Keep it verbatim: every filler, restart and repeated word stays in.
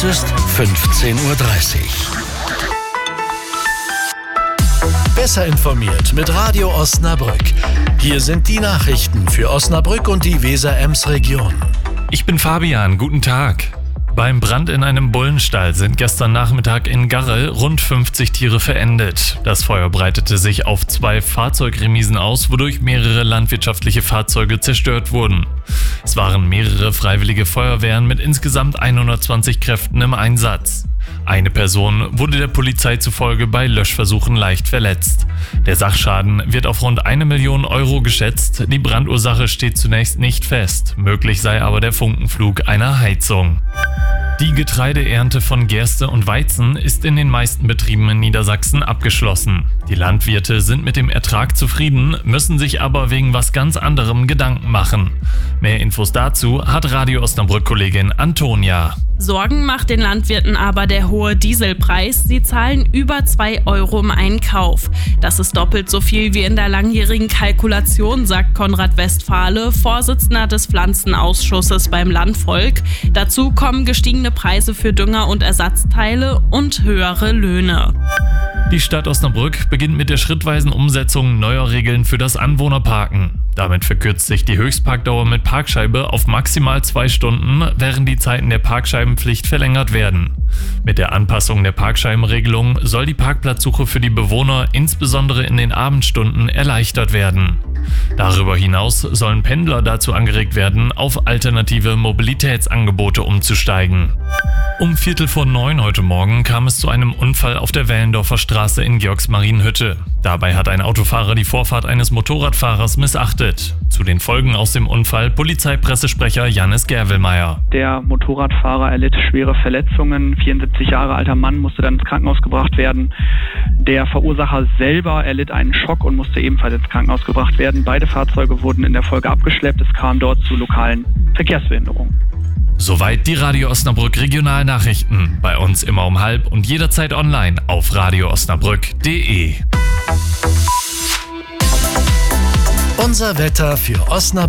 ist fünfzehn Uhr dreißig. Besser informiert mit Radio Osnabrück. Hier sind die Nachrichten für Osnabrück und die Weser-Ems-Region. Ich bin Fabian, guten Tag. Beim Brand in einem Bullenstall sind gestern Nachmittag in Garrel rund fünfzig Tiere verendet. Das Feuer breitete sich auf zwei Fahrzeugremisen aus, wodurch mehrere landwirtschaftliche Fahrzeuge zerstört wurden. Es waren mehrere freiwillige Feuerwehren mit insgesamt hundertzwanzig Kräften im Einsatz. Eine Person wurde der Polizei zufolge bei Löschversuchen leicht verletzt. Der Sachschaden wird auf rund eine Million Euro geschätzt. Die Brandursache steht zunächst nicht fest. Möglich sei aber der Funkenflug einer Heizung. Die Getreideernte von Gerste und Weizen ist in den meisten Betrieben in Niedersachsen abgeschlossen. Die Landwirte sind mit dem Ertrag zufrieden, müssen sich aber wegen was ganz anderem Gedanken machen. Mehr Infos dazu hat Radio Osnabrück-Kollegin Antonia. Sorgen macht den Landwirten aber der hohe Dieselpreis. Sie zahlen über zwei Euro im Einkauf. Das ist doppelt so viel wie in der langjährigen Kalkulation, sagt Konrad Westphale, Vorsitzender des Pflanzenausschusses beim Landvolk. Dazu kommen gestiegene Preise für Dünger und Ersatzteile und höhere Löhne. Die Stadt Osnabrück beginnt mit der schrittweisen Umsetzung neuer Regeln für das Anwohnerparken. Damit verkürzt sich die Höchstparkdauer mit Parkscheibe auf maximal zwei Stunden, während die Zeiten der Parkscheibenpflicht verlängert werden. Mit der Anpassung der Parkscheibenregelung soll die Parkplatzsuche für die Bewohner insbesondere in den Abendstunden erleichtert werden. Darüber hinaus sollen Pendler dazu angeregt werden, auf alternative Mobilitätsangebote umzusteigen. Um Viertel vor neun heute Morgen kam es zu einem Unfall auf der Wellendorfer Straße in Georgsmarienhütte. Dabei hat ein Autofahrer die Vorfahrt eines Motorradfahrers missachtet. Zu den Folgen aus dem Unfall Polizeipressesprecher Jannis Gerwelmeier. Der Motorradfahrer erlitt schwere Verletzungen. vierundsiebzig Jahre alter Mann musste dann ins Krankenhaus gebracht werden. Der Verursacher selber erlitt einen Schock und musste ebenfalls ins Krankenhaus gebracht werden. Beide Fahrzeuge wurden in der Folge abgeschleppt. Es kam dort zu lokalen Verkehrsbehinderungen. Soweit die Radio Osnabrück Regionalnachrichten. Bei uns immer um halb und jederzeit online auf radio osnabrück punkt de. Unser Wetter für Osnabrück.